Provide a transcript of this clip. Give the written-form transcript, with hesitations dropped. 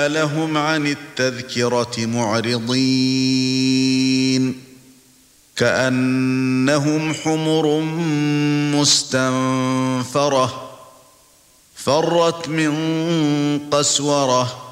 لهم عن التذكرة معرضين كأنهم حمر مستنفرة فرت من قسورة